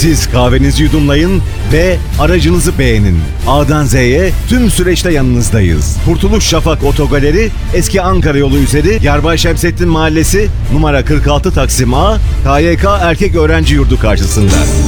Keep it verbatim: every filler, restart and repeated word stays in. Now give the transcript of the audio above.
Siz kahvenizi yudumlayın ve aracınızı beğenin. A'dan Z'ye tüm süreçte yanınızdayız. Kurtuluş Şafak Otogaleri, Eski Ankara Yolu üzeri Yarbay Şemsettin Mahallesi, numara kırk altı Taksim A, K Y K Erkek Öğrenci Yurdu karşısında.